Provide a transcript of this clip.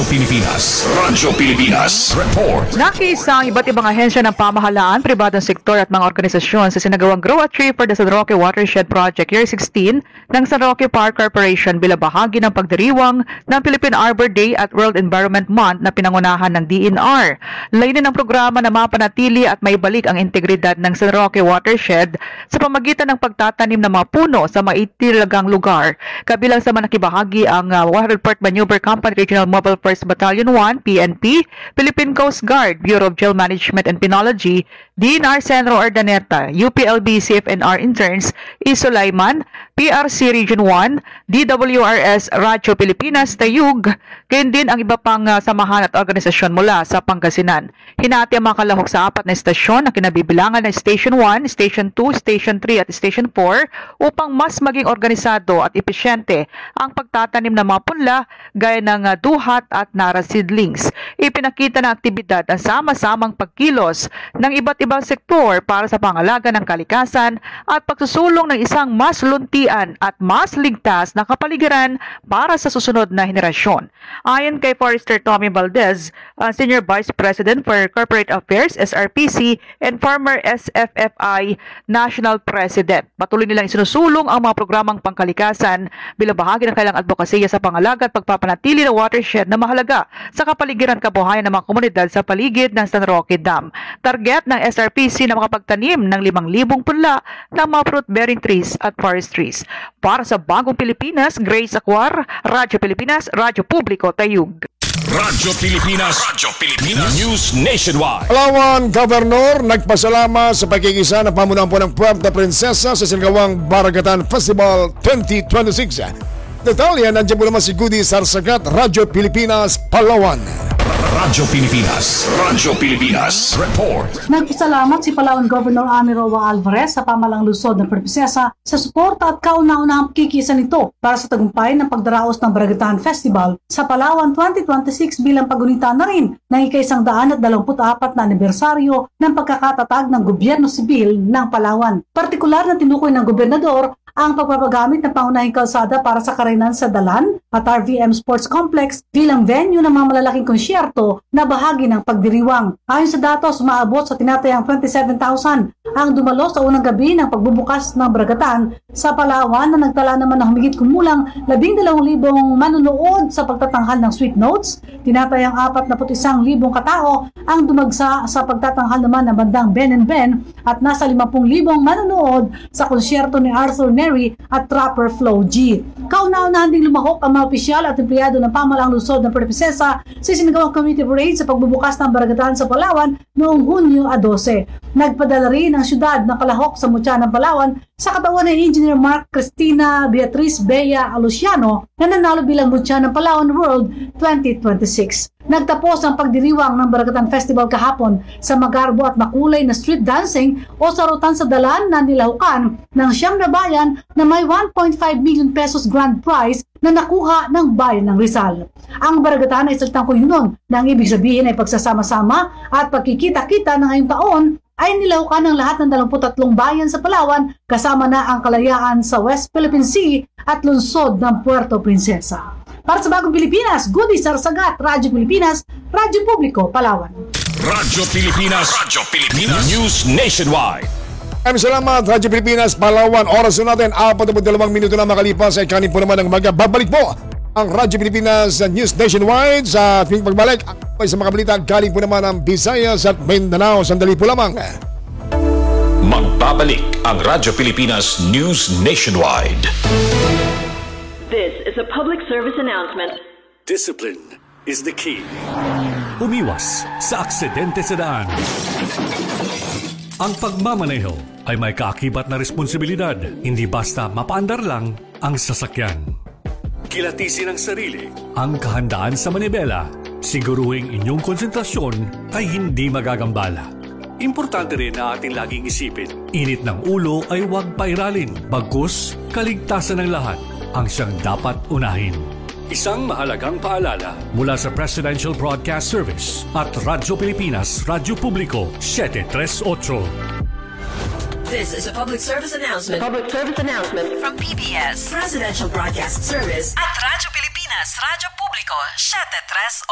Pilipinas. Radyo Pilipinas. Report. Nakiisa ang iba't ibang ahensya ng pamahalaan, pribadong sektor at mga organisasyon sa sinagawang Grow a Tree for the San Roque Watershed Project Year 16 ng San Roque Park Corporation bilang bahagi ng pagdiriwang ng Philippine Arbor Day at World Environment Month na pinangunahan ng DENR. Layunin ng programa na mapanatili at maibalik ang integridad ng San Roque Watershed sa pamagitan ng pagtatanim ng mga puno sa maitilagang lugar. Kabilang sa manakibahagi ang Water Port Maneuver Company Regional Mobile First Battalion 1, PNP, Philippine Coast Guard, Bureau of Jail Management and Penology, DENR Centro Urdaneta, UPLB CFNR Interns, Isulaiman, PRC Region 1, DWRS Radyo Pilipinas, Tayug, gayon din ang iba pang samahan at organisasyon mula sa Pangasinan. Hinati ang mga kalahok sa 4 na estasyon na kinabibilangan ng Station 1, Station 2, Station 3 at Station 4 upang mas maging organisado at epesyente ang pagtatanim ng mga punla gaya ng duhat at nara seedlings. Ipinakita ng aktibidad ang sama-samang pagkilos ng iba't ibang sektor para sa pangalaga ng kalikasan at pagsusulong ng isang mas luntian at mas ligtas na kapaligiran para sa susunod na henerasyon. Ayon kay Forester Tommy Valdez, Senior Vice President for Corporate Affairs, SRPC, and former SFFI National President, patuloy nilang isinusulong ang mga programang pangkalikasan bilang bahagi ng kailang advokasya sa pangalaga at pagpapanatili ng watershed na mahalaga sa kapaligiran kabuhayan ng mga komunidad sa paligid ng San Roque Dam. Target ng SRPC na makapagtanim ng 5,000 punla ng mga fruit-bearing trees at forest trees. Para sa Bagong Pilipinas, Grace Acuar, Radyo Pilipinas, Radyo Publiko, Tayug. Radyo Pilipinas. Radyo Pilipinas. News Nationwide. Palawan Governor nagpasalamat sa pagkikisa ng pamunuan po ng Puerto Princesa sa sinagawang Baragatan Festival 2026. Detalye, nandiyan po naman si Goody Sarsagat, Radyo Pilipinas, Palawan. Radyo Pilipinas. Radyo Pilipinas. Report. Nagpasalamat si Palawan Governor Ami Roa Alvarez sa pamalang lungsod ng Prinsesa sa suporta at kauna-unahang kikisa nito para sa tagumpay ng pagdaraos ng Baragatan Festival sa Palawan 2026 bilang pagunita na rin ng ika-124 na anibersaryo ng pagkakatatag ng gobyerno sibil ng Palawan. Partikular na tinukoy ng gobernador ang pagpapagamit ng pangunahing kalsada para sa karaynan sa Dalan at RVM Sports Complex bilang venue ng mga malalaking konsyerto na bahagi ng pagdiriwang. Ayon sa datos, umaabot sa tinatayang 27,000 ang dumalo sa unang gabi ng pagbubukas ng Baragatan sa Palawan na nagtala naman ng humigit kumulang 12,000 manunood sa pagtatanghal ng Sweet Notes. Tinatayang 41,000 katao ang dumagsa sa pagtatanghal naman ng bandang Ben and Ben at nasa 50,000 manunood sa konsyerto ni Arthur Neri at Trapper Flo G. Kauna-unahan ding lumahok ang mga opisyal at empleyado ng pamalaang lungsod ng Prinsesa sa sinagawang community parade sa pagbubukas ng Baragatan sa Palawan noong Hunyo 12. Nagpadala rin ang syudad ng kalahok sa mutya ng Palawan sa katawan ni Engineer Mark Cristina Beatriz Bea Aluciano na nanalo bilang mutya ng Palawan World 2026. Nagtapos ang pagdiriwang ng Baragatan Festival kahapon sa magarbo at makulay na street dancing o sarutan sa Dalan na nilahukan ng siyam na bayan na may 1.5 million pesos grand prize na nakuha ng bayan ng Rizal. Ang Baragatan ay salitang kuyunon na ang ibig sabihin ay pagsasama-sama at pagkikita-kita ng ngayong taon ay nilahukan ng lahat ng 23 bayan sa Palawan kasama na ang kalayaan sa West Philippine Sea at lungsod ng Puerto Princesa. Para sa Bagong Pilipinas, Goody Sarsagat, Radyo Pilipinas, Radyo Publiko, Palawan. Radyo Pilipinas. Radyo Pilipinas. News Nationwide. Maraming salamat, Radyo Pilipinas, Palawan. Oras na natin, 42 minuto na makalipas ay kanin po naman ng umaga. Babalik po ang Radyo Pilipinas News Nationwide sa ating pagbalik. Ay sa mga balita, galing po naman ang Visayas at Mindanao. Sandali po lamang. Magbabalik ang Radyo Pilipinas News Nationwide. This is a public service announcement. Discipline is the key. Umiwas sa aksidente sa daan. Ang pagmamaneho ay may kaakibat na responsibilidad. Hindi basta mapaandar lang ang sasakyan. Kilatisin ang sarili, ang kahandaan sa manibela. Siguruhing inyong konsentrasyon ay hindi magagambala. Importante rin na ating laging isipin, init ng ulo ay huwag pairalin. Bagkus, kaligtasan ng lahat ang siyang dapat unahin. Isang mahalagang paalala mula sa Presidential Broadcast Service at Radyo Pilipinas, Radyo Publiko, 738. This is a public service announcement. Public service announcement from PBS, Presidential Broadcast Service at Radyo Pilipinas, Radyo Publiko, 738.